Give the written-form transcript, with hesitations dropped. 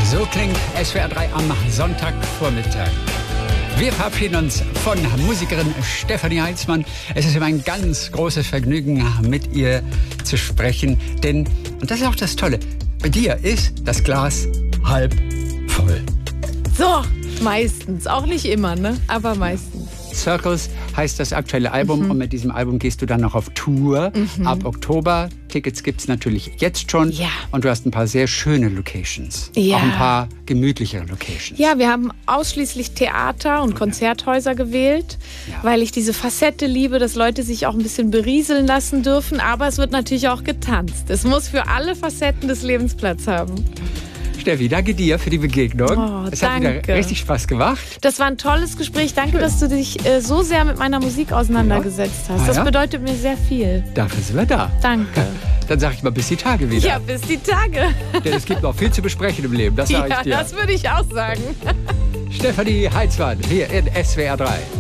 So klingt SWR 3 am Sonntagvormittag. Wir verabschieden uns von Musikerin Stefanie Heinzmann. Es ist immer ein ganz großes Vergnügen, mit ihr zu sprechen. Denn, und das ist auch das Tolle, bei dir ist das Glas halb voll. So, meistens. Auch nicht immer, ne? Aber meistens. Circles heißt das aktuelle Album und mit diesem Album gehst du dann noch auf Tour ab Oktober. Tickets gibt's natürlich jetzt schon und du hast ein paar sehr schöne Locations, auch ein paar gemütlichere Locations. Ja, wir haben ausschließlich Theater und Konzerthäuser gewählt, weil ich diese Facette liebe, dass Leute sich auch ein bisschen berieseln lassen dürfen, aber es wird natürlich auch getanzt. Es muss für alle Facetten des Lebens Platz haben. Steffi, danke dir für die Begegnung. Es hat wieder richtig Spaß gemacht. Das war ein tolles Gespräch. Danke, dass du dich so sehr mit meiner Musik auseinandergesetzt hast. Das bedeutet mir sehr viel. Dafür sind wir da. Danke. Dann sag ich mal bis die Tage wieder. Ja, bis die Tage. Denn es gibt noch viel zu besprechen im Leben, das sage ich dir. Ja, das würde ich auch sagen. Stefanie Heinzmann hier in SWR 3.